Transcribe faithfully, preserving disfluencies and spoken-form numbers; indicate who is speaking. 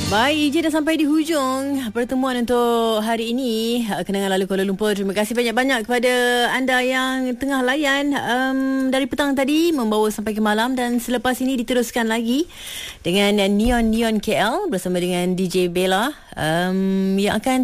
Speaker 1: Baik, Ije dah sampai di hujung pertemuan untuk hari ini. Kenangan Lalu Kuala Lumpur. Terima kasih banyak-banyak kepada anda yang tengah layan um, dari petang tadi membawa sampai ke malam, dan selepas ini diteruskan lagi dengan Neon Neon K L bersama dengan D J Bella um, yang akan